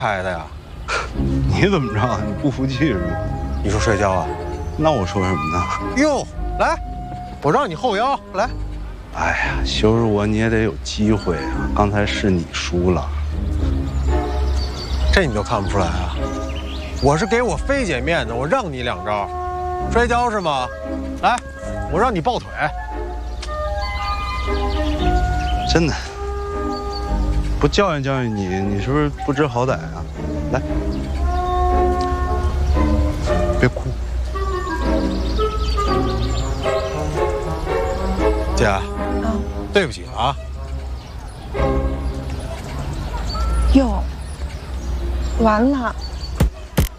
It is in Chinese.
拍的呀？ 你怎么着？你不服气是吗？ 你说摔跤啊？ 那我说什么呢？ 哟，来，我让你后腰来。 哎呀，羞辱我你也得有机会啊！刚才是你输了， 这你都看不出来啊？我是给我菲姐面子，我让你2招，摔跤是吗？来，我让你抱腿。 真的，不教育教育你，你是不是不知好歹啊？来，别哭。 姐，对不起啊。 哟，完了，